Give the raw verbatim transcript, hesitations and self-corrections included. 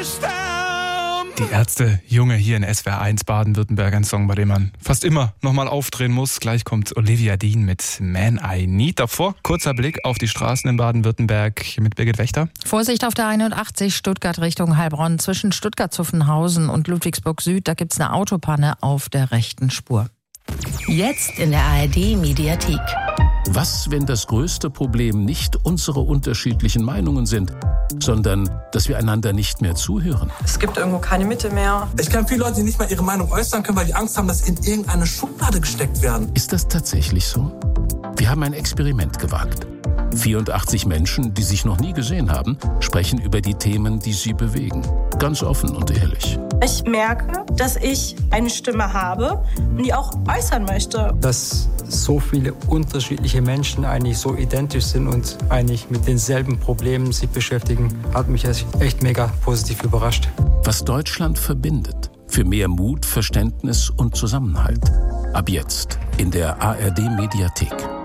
Die Ärzte, Junge hier in S W R eins Baden-Württemberg, ein Song, bei dem man fast immer nochmal aufdrehen muss. Gleich kommt Olivia Dean mit Man I Need. Davor kurzer Blick auf die Straßen in Baden-Württemberg mit Birgit Wächter. Vorsicht auf der einundachtzig Stuttgart Richtung Heilbronn. Zwischen Stuttgart-Zuffenhausen und Ludwigsburg Süd, da gibt's eine Autopanne auf der rechten Spur. Jetzt in der A R D-Mediathek. Was, wenn das größte Problem nicht unsere unterschiedlichen Meinungen sind, sondern dass wir einander nicht mehr zuhören? Es gibt irgendwo keine Mitte mehr. Ich kenne viele Leute, die nicht mal ihre Meinung äußern können, weil die Angst haben, dass sie in irgendeine Schublade gesteckt werden. Ist das tatsächlich so? Wir haben ein Experiment gewagt. vierundachtzig Menschen, die sich noch nie gesehen haben, sprechen über die Themen, die sie bewegen. Ganz offen und ehrlich. Ich merke, dass ich eine Stimme habe und die auch äußern möchte. Dass so viele unterschiedliche Menschen eigentlich so identisch sind und eigentlich mit denselben Problemen sich beschäftigen, hat mich echt mega positiv überrascht. Was Deutschland verbindet. Für mehr Mut, Verständnis und Zusammenhalt. Ab jetzt in der A R D-Mediathek.